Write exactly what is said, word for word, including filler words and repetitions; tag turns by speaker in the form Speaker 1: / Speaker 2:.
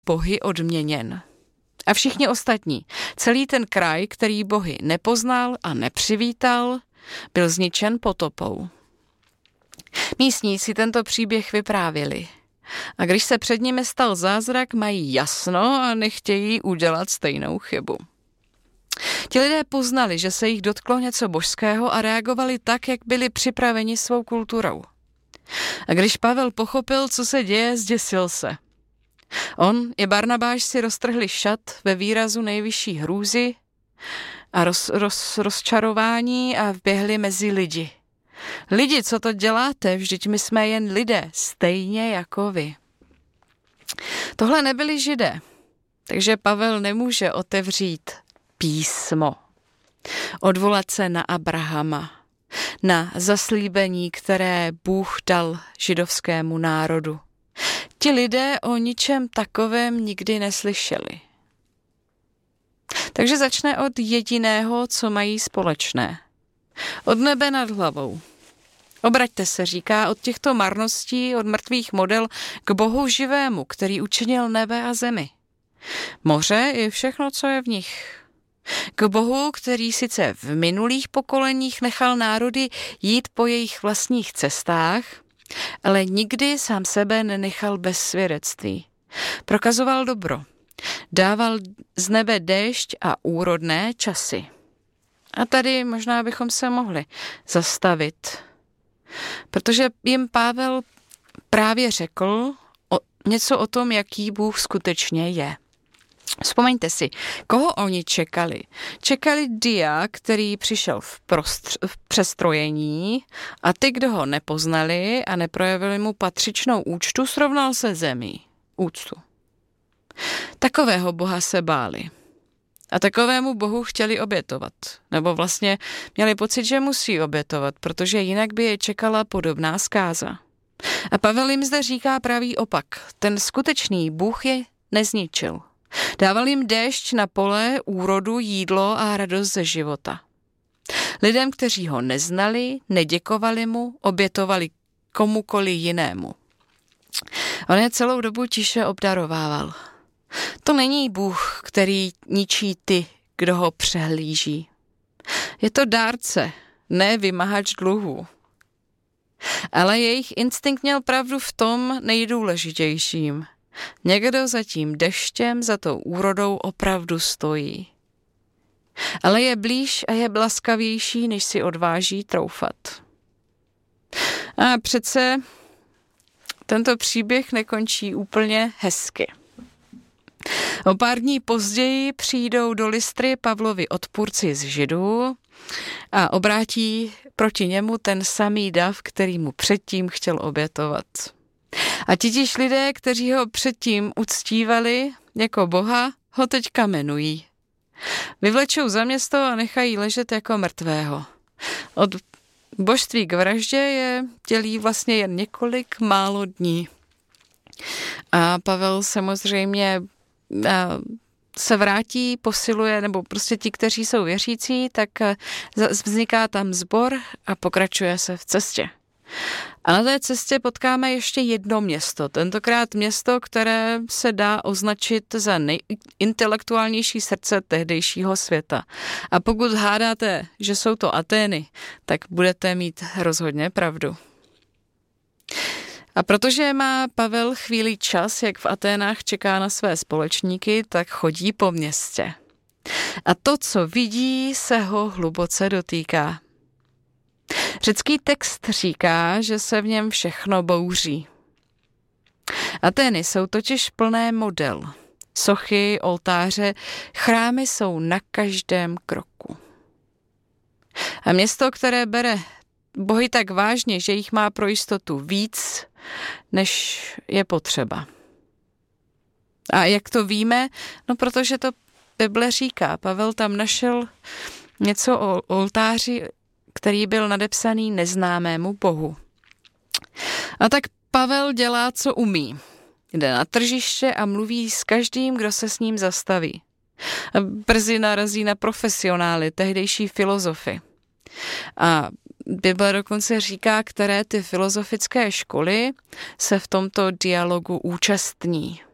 Speaker 1: bohy odměněn. A všichni ostatní, celý ten kraj, který bohy nepoznal a nepřivítal, byl zničen potopou. Místní si tento příběh vyprávěli. A když se před nimi stal zázrak, mají jasno a nechtějí udělat stejnou chybu. Ti lidé poznali, že se jich dotklo něco božského a reagovali tak, jak byli připraveni svou kulturou. A když Pavel pochopil, co se děje, zděsil se. On i Barnabáš si roztrhli šat ve výrazu nejvyšší hrůzy a roz, roz, rozčarování a vběhli mezi lidi. Lidi, co to děláte? Vždyť my jsme jen lidé, stejně jako vy. Tohle nebyli Židé, takže Pavel nemůže otevřít písmo, odvolat se na Abrahama, na zaslíbení, které Bůh dal židovskému národu. Ti lidé o ničem takovém nikdy neslyšeli. Takže začne od jediného, co mají společné. Od nebe nad hlavou. Obraťte se, říká, od těchto marností, od mrtvých model k Bohu živému, který učinil nebe a zemi. Moře i všechno, co je v nich. K Bohu, který sice v minulých pokoleních nechal národy jít po jejich vlastních cestách, ale nikdy sám sebe nenechal bez svědectví. Prokazoval dobro. Dával z nebe déšť a úrodné časy. A tady možná bychom se mohli zastavit, protože jim Pavel právě řekl o, něco o tom, jaký Bůh skutečně je. Vzpomeňte si, koho oni čekali. Čekali Dia, který přišel v, prostř- v přestrojení a ty, kdo ho nepoznali a neprojevili mu patřičnou úctu, srovnal se zemí. Úctu. Takového Boha se báli. A takovému Bohu chtěli obětovat. Nebo vlastně měli pocit, že musí obětovat, protože jinak by je čekala podobná zkáza. A Pavel jim zde říká pravý opak. Ten skutečný Bůh je nezničil. Dával jim déšť na pole, úrodu, jídlo a radost ze života. Lidem, kteří ho neznali, neděkovali mu, obětovali komukoli jinému. On je celou dobu tiše obdarovával. To není Bůh, který ničí ty, kdo ho přehlíží. Je to dárce, ne vymahač dluhů. Ale jejich instinkt měl pravdu v tom nejdůležitějším. Někdo za tím deštěm, za tou úrodou opravdu stojí. Ale je blíž a je laskavější, než si odváží troufat. A přece tento příběh nekončí úplně hezky. O pár dní později přijdou do Lystry Pavlovi odpůrci z Židů a obrátí proti němu ten samý dav, který mu předtím chtěl obětovat. A titíž lidé, kteří ho předtím uctívali jako Boha, ho teď kamenují. Vyvlečou za město a nechají ležet jako mrtvého. Od božství k vraždě je dělí vlastně jen několik málo dní. A Pavel samozřejmě se vrátí, posiluje, nebo prostě ti, kteří jsou věřící, tak vzniká tam sbor a pokračuje se v cestě. A na té cestě potkáme ještě jedno město, tentokrát město, které se dá označit za nejintelektuálnější srdce tehdejšího světa. A pokud hádáte, že jsou to Atény, tak budete mít rozhodně pravdu. A protože má Pavel chvíli čas, jak v Aténách čeká na své společníky, tak chodí po městě. A to, co vidí, se ho hluboce dotýká. Řecký text říká, že se v něm všechno bouří. Atény jsou totiž plné model. Sochy, oltáře, chrámy jsou na každém kroku. A město, které bere bohy tak vážně, že jich má pro jistotu víc, než je potřeba. A jak to víme? No protože to Bible říká. Pavel tam našel něco o oltáři, který byl nadepsaný neznámému bohu. A tak Pavel dělá, co umí. Jde na tržiště a mluví s každým, kdo se s ním zastaví. A brzy narazí na profesionály, tehdejší filozofy. A Bible dokonce říká, které ty filozofické školy se v tomto dialogu účastní.